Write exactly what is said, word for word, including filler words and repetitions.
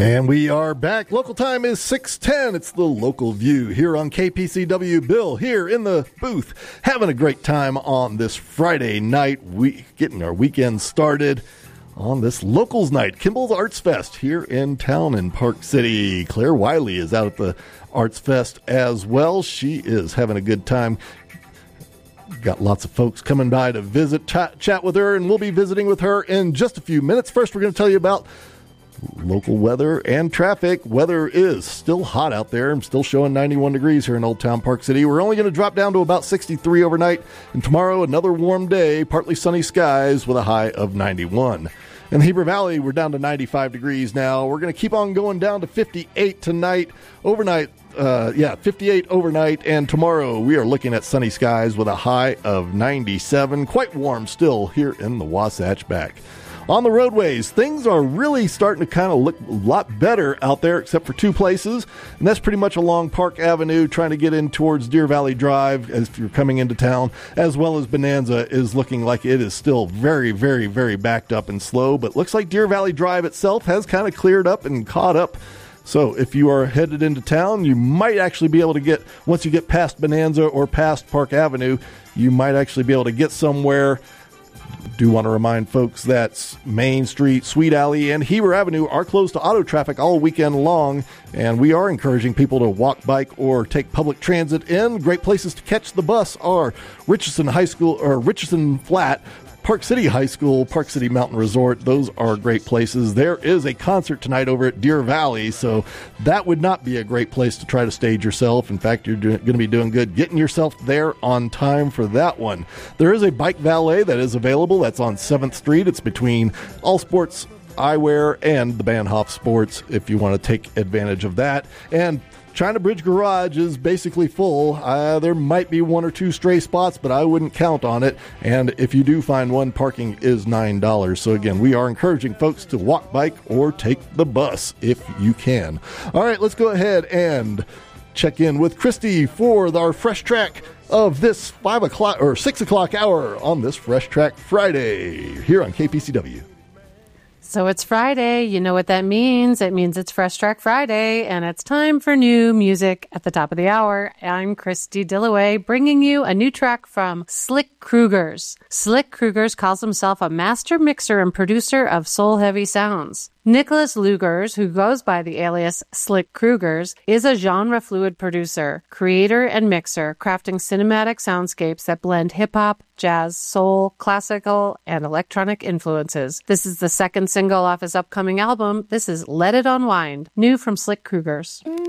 And we are back. Local time is six ten. It's the Local View here on K P C W. Bill here in the booth, having a great time on this Friday night. We getting our weekend started on this Locals Night, Kimball's Arts Fest here in town in Park City. Claire Wiley is out at the Arts Fest as well. She is having a good time. Got lots of folks coming by to visit, chat, chat with her, and we'll be visiting with her in just a few minutes. First, we're going to tell you about local weather and traffic. Weather is still hot out there. I'm still showing ninety-one degrees here in Old Town Park City. We're only going to drop down to about sixty-three overnight. And tomorrow, another warm day, partly sunny skies with a high of ninety-one. In the Heber Valley, we're down to ninety-five degrees now. We're going to keep on going down to fifty-eight tonight. Overnight, uh, yeah, fifty-eight overnight. And tomorrow, we are looking at sunny skies with a high of ninety-seven. Quite warm still here in the Wasatch Back. On the roadways, things are really starting to kind of look a lot better out there, except for two places, and that's pretty much along Park Avenue, trying to get in towards Deer Valley Drive as you're coming into town, as well as Bonanza is looking like it is still very, very, very backed up and slow, but looks like Deer Valley Drive itself has kind of cleared up and caught up. So if you are headed into town, you might actually be able to get, once you get past Bonanza or past Park Avenue, you might actually be able to get somewhere. Do want to remind folks that Main Street, Sweet Alley, and Heber Avenue are closed to auto traffic all weekend long, and we are encouraging people to walk, bike, or take public transit in. Great places to catch the bus are Richardson High School or Richardson Flat, Park City High School, Park City Mountain Resort. Those are great places. There is a concert tonight over at Deer Valley, so that would not be a great place to try to stage yourself. In fact, you're going to be doing good getting yourself there on time for that one. There is a bike valet that is available. That's on seventh Street. It's between All Sports Eyewear and the Bahnhof Sports if you want to take advantage of that. And China Bridge Garage is basically full. Uh, there might be one or two stray spots, but I wouldn't count on it. And if you do find one, parking is nine dollars. So again, we are encouraging folks to walk, bike, or take the bus if you can. All right, let's go ahead and check in with Christy for our Fresh Track of this five o'clock or six o'clock hour on this Fresh Track Friday here on K P C W. So it's Friday. You know what that means. It means it's Fresh Track Friday, and it's time for new music at the top of the hour. I'm Christy Dillaway, bringing you a new track from Slick Krugers. Slick Krugers calls himself a master mixer and producer of soul-heavy sounds. Nicholas Lugers, who goes by the alias Slick Krugers, is a genre-fluid producer, creator, and mixer, crafting cinematic soundscapes that blend hip-hop, jazz, soul, classical, and electronic influences. This is the second single off his upcoming album. This is Let It Unwind, new from Slick Krugers.